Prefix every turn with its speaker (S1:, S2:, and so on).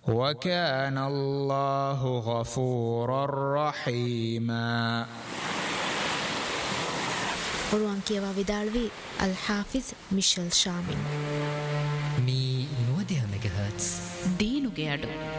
S1: وكان الله غفورا رحيما.
S2: ඔරුවන් කියවා විදාළවී අල් හාෆිස් මිෂල් ෂාමින්.
S3: මේ 90 MHz
S4: දීනුගේ අඩු